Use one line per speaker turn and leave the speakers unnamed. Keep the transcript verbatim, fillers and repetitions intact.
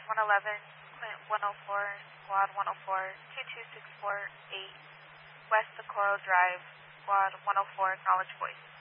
one eleven, Clint one oh four, Squad one oh four, two two six four eight, West Socorro Drive, Squad one oh four, acknowledge voice.